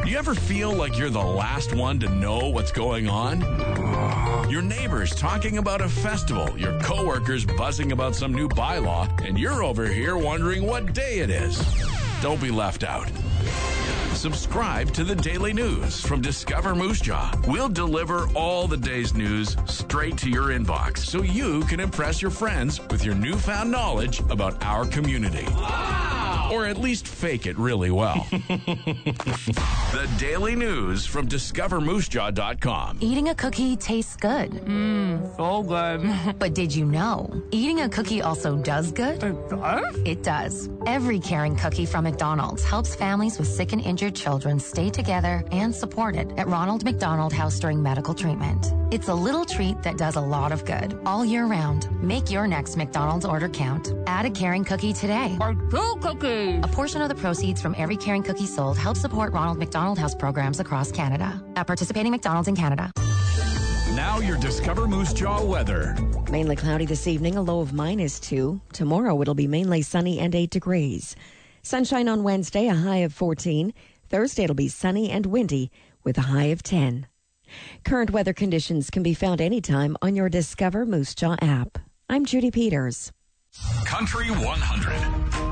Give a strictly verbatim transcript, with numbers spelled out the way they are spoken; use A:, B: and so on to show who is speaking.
A: You ever feel like you're the last one to know what's going on? Your neighbors talking about a festival, your coworkers buzzing about some new bylaw, and you're over here wondering what day it is. Don't be left out. Subscribe to the Daily News from Discover Moose Jaw. We'll deliver all the day's news straight to your inbox so you can impress your friends with your newfound knowledge about our community. Wow! Or at least fake it really well. The Daily News from discover moose jaw dot com.
B: Eating a cookie tastes good.
C: Mmm, so good.
B: But did you know, eating a cookie also does good?
C: It does?
B: It does. Every caring cookie from McDonald's helps families with sick and injured children stay together and supported at Ronald McDonald House during medical treatment. It's a little treat that does a lot of good all year round. Make your next McDonald's order count. Add a caring cookie today.
C: Or two cookies.
B: A portion of the proceeds from every caring cookie sold helps support Ronald McDonald House programs across Canada. At participating McDonald's in Canada.
A: Now your Discover Moose Jaw weather.
D: Mainly cloudy this evening, a low of minus two. Tomorrow it'll be mainly sunny and eight degrees. Sunshine on Wednesday, a high of fourteen. Thursday it'll be sunny and windy with a high of ten. Current weather conditions can be found anytime on your Discover Moose Jaw app. I'm Judy Peters.
A: Country one hundred.